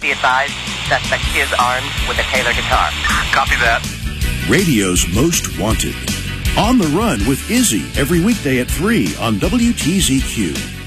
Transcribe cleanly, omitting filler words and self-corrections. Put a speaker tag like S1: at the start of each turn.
S1: Be advised, suspect is armed with a Taylor guitar.
S2: Copy that.
S3: Radio's Most Wanted. On the Run with Izzy every weekday at 3 on WTZQ.